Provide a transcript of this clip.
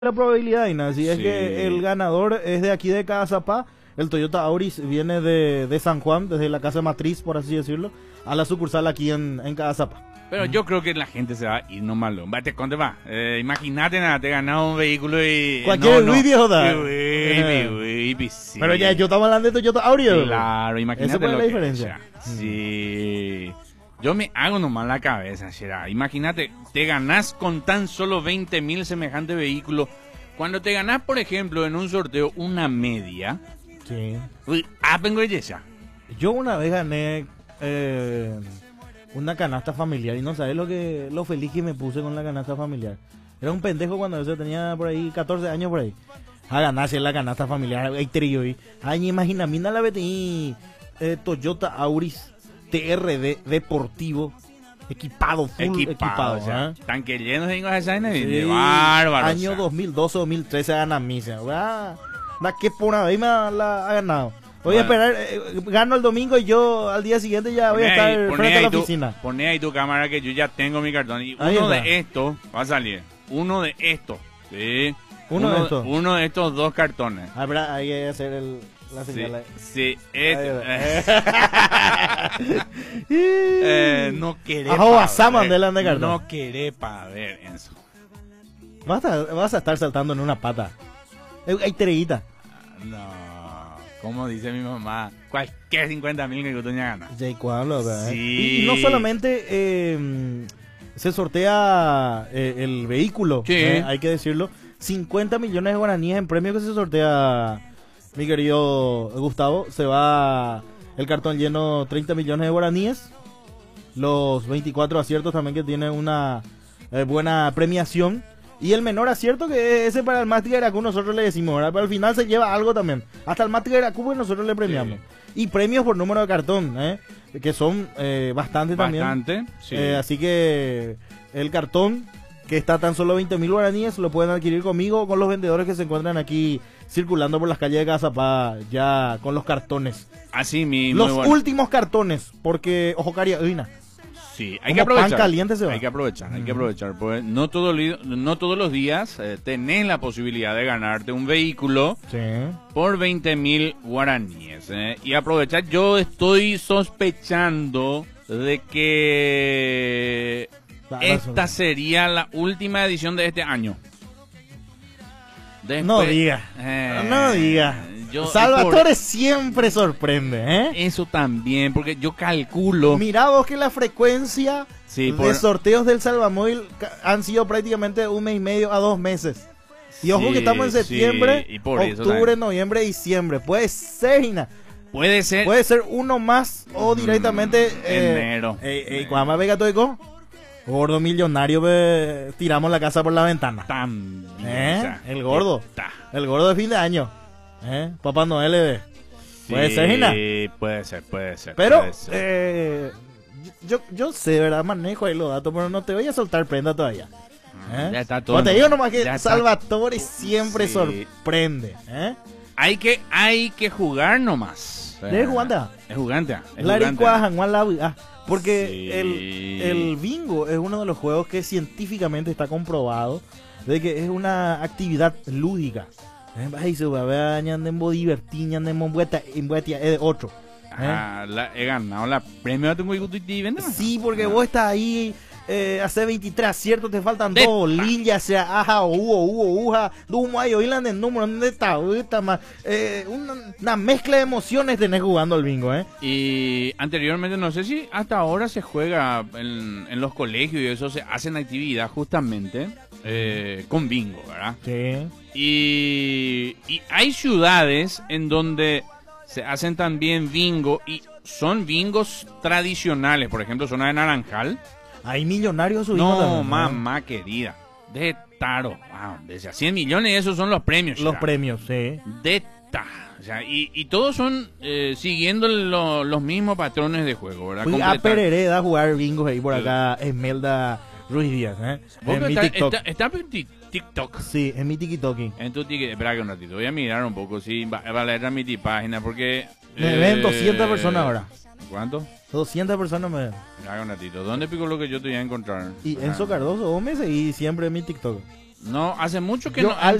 la probabilidad, Ina, si es Sí. que el ganador es de aquí de Cazapá, el Toyota Auris viene de San Juan, desde la casa matriz, por así decirlo, a la sucursal aquí en Cazapá. Pero yo creo que la gente se va a ir nomás. Vate, ¿dónde va? Imagínate, nada, te ganado un vehículo y... Cualquier Luis viejo da. Sí. Pero ya yo estaba hablando de Toyota Auris. Claro, imagínate Esa fue lo la que diferencia. es. Sí. Yo me hago nomás la cabeza, Shera. Imagínate, te ganás con tan solo 20.000 semejante vehículo. Cuando te ganás, por ejemplo, en un sorteo una media... Sí. Vengo ella. Yo una vez gané una canasta familiar y no sabes lo feliz que me puse con la canasta familiar. Era un pendejo cuando yo tenía por ahí 14 años por ahí. A ganarse la canasta familiar. Ay, imagina, mira la BTI Toyota Auris TRD deportivo. Equipado, full equipado. O sea, ¿eh? tanque lleno de esa Sí, bárbaro. Año 2012, 2013 gana misa. Que por una vez me la ha ganado. Voy a esperar, gano el domingo y yo al día siguiente ya voy a estar frente a la oficina. Poné ahí tu cámara que yo ya tengo mi cartón. Y Ahí uno está. de estos va a salir. Uno de estos. Sí. Uno de estos dos cartones. Ah, espera, hay que hacer la señal. Sí, no querés no querés pa' ver eso. Vas a estar saltando en una pata. Hay treguita. No, como dice mi mamá, cualquier 50.000 que tú tengas ganas. Sí. Y no solamente se sortea el vehículo, Sí. Hay que decirlo. 50 millones de guaraníes en premio que se sortea, mi querido Gustavo. Se va el cartón lleno, 30 millones de guaraníes. Los 24 aciertos también, que tiene una buena premiación. Y el menor acierto, que es ese para el Mástil de Veracruz, nosotros le decimos, ¿verdad? Pero al final se lleva algo también. Hasta el Mástil de Veracruz, pues, nosotros le premiamos. Sí. Y premios por número de cartón, que son bastante también. Bastante, sí. Así que el cartón, que está tan solo 20.000 guaraníes, lo pueden adquirir conmigo o con los vendedores que se encuentran aquí circulando por las calles de Cazapá, ya con los cartones. Así mismo. Los últimos cartones, porque, ojo, Cariadina. Sí, hay que aprovechar. Pan caliente se va. Hay que aprovechar, pues no todos los días tenés la posibilidad de ganarte un vehículo por 20.000 guaraníes. Y aprovechar, yo estoy sospechando de que esta sería la última edición de este año. Después, no diga. Salvatore siempre sorprende, Eso también, porque yo calculo. Mirá vos que la frecuencia de sorteos del Salvamóvil han sido prácticamente 1 mes y medio a 2 meses. Y ojo que estamos en septiembre, octubre, noviembre, diciembre. Puede ser, Ina. Puede ser uno más o directamente enero. Cuando Vega Toico, gordo millonario, tiramos la casa por la ventana. También. El gordo. El gordo de fin de año. Papá Noel. Puede ser, Gina. Sí, puede ser. Pero, puede ser. Yo sé, ¿verdad? Manejo ahí los datos, pero no te voy a soltar prenda todavía. Ya está todo. Te digo nomás que Salvatore siempre sorprende. Hay que jugar nomás. Es jugante. Porque el bingo es uno de los juegos que científicamente está comprobado de que es una actividad lúdica. Otro. He ganado la premio. Sí, porque vos estás ahí, hace 23 aciertos, te faltan 2 bolillas, el número, una mezcla de emociones tenés jugando al bingo, Y anteriormente, no sé si hasta ahora se juega en los colegios y eso, se hacen actividad justamente con bingo, ¿verdad? Sí. Y hay ciudades en donde se hacen también bingo y son bingos tradicionales. Por ejemplo, zona de Naranjal. Hay millonarios subiendo. No, también, mamá querida. De Taro. Desde 100 millones, esos son los premios. Los premios, sí. De Ta. O sea, y todos son siguiendo los mismos patrones de juego, ¿verdad? Fui a Perereda a jugar bingos ahí por acá, Esmelda Ruiz Díaz, en mi TikTok. Está en TikTok. Sí, en mi TikTok. En tu TikTok. Espera que un ratito. Voy a mirar un poco si va a leer a mi página porque... Me ven 200 personas ahora. ¿Cuánto? 200 personas me ven. Espera un ratito. ¿Dónde pico lo que yo te voy a encontrar? Y Enzo Cardoso, vos me seguís siempre en mi TikTok. No, hace mucho que Yo no. al